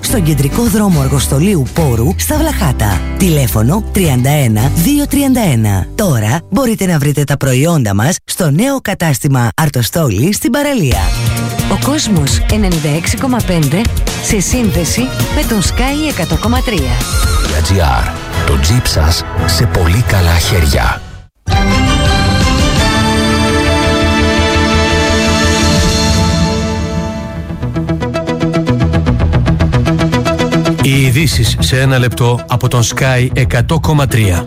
στον κεντρικό δρόμο Αργοστολίου Πόρου στα Βλαχάτα. Τηλέφωνο 31 231. Τώρα μπορείτε να βρείτε τα προϊόντα μας στο νέο κατάστημα Αρτοστόλη στην παραλία. Ο κόσμος 96,5 σε σύνδεση με τον Sky 100,3. GR. Το τζιπ σας σε πολύ καλά χέρια. Οι ειδήσεις σε ένα λεπτό από τον Sky 100,3.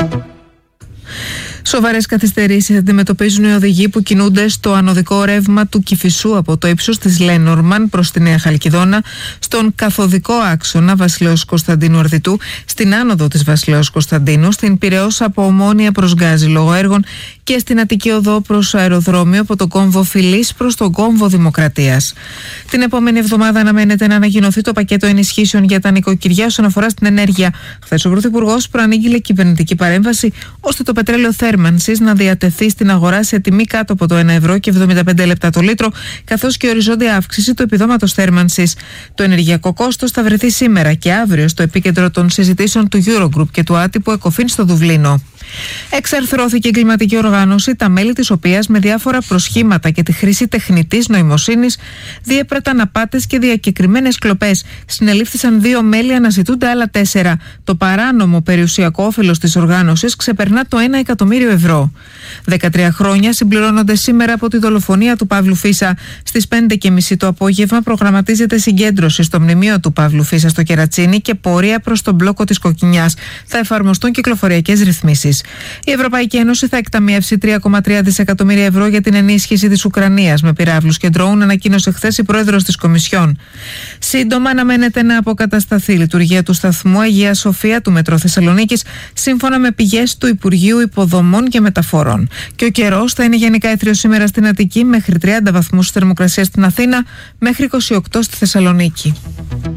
Σοβαρές καθυστερήσεις αντιμετωπίζουν οι οδηγοί που κινούνται στο ανωδικό ρεύμα του Κηφισού από το ύψος της Λένορμαν προς τη Νέα Χαλκιδόνα, στον καθοδικό άξονα Βασιλέως Κωνσταντίνου Αρδιτού, στην άνοδο της Βασιλέως Κωνσταντίνου, στην Πειραιώς από Ομόνια προς Γκάζι λόγω έργων και στην Αττική Οδό προς αεροδρόμιο από τον κόμβο Φιλής προς τον κόμβο Δημοκρατίας. Την επόμενη εβδομάδα αναμένεται να ανακοινωθεί το πακέτο ενισχύσεων για τα νοικοκυριά όσον αφορά στην ενέργεια. Χθες ο Πρωθυπουργός προανήγγειλε κυβερνητική παρέμβαση ώστε το πετρέλαιο θέρμανσης να διατεθεί στην αγορά σε τιμή κάτω από το 1,75 € το λίτρο, καθώς και οριζόντια αύξηση του επιδόματος θέρμανσης. Το ενεργειακό κόστος θα βρεθεί σήμερα και αύριο στο επίκεντρο των συζητήσεων του Eurogroup και του άτυπου ΕΚΟΦΗΝ στο Δουβλίνο. Εξαρθρώθηκε η εγκληματική οργάνωση, τα μέλη της οποίας με διάφορα προσχήματα και τη χρήση τεχνητής νοημοσύνης διέπραταν απάτες και διακεκριμένες κλοπές. Συνελήφθησαν 2 μέλη, αναζητούνται άλλα 4. Το παράνομο περιουσιακό όφελος της οργάνωσης ξεπερνά το 1 εκατομμύριο ευρώ. 13 χρόνια συμπληρώνονται σήμερα από τη δολοφονία του Παύλου Φίσα. Στις 5:30 το απόγευμα προγραμματίζεται συγκέντρωση στο μνημείο του Παύλου Φίσα στο Κερατσίνι και πορεία προς τον μπλόκο της Κοκκινιάς. Θα εφαρμοστούν κυκλοφοριακές ρυθμίσεις. Η Ευρωπαϊκή Ένωση θα εκταμιεύσει 3,3 δισεκατομμύρια ευρώ για την ενίσχυση της Ουκρανίας με πυράβλους και ντρόουν, ανακοίνωσε χθες η πρόεδρος της Κομισιόν. Σύντομα αναμένεται να αποκατασταθεί η λειτουργία του σταθμού Αγία Σοφία του Μετρό Θεσσαλονίκης, σύμφωνα με πηγές του Υπουργείου Υποδομών και Μεταφορών. Και ο καιρός θα είναι γενικά έθριος σήμερα στην Αττική, μέχρι 30 βαθμούς θερμοκρασία στην Αθήνα, μέχρι 28 στη Θεσσαλονίκη.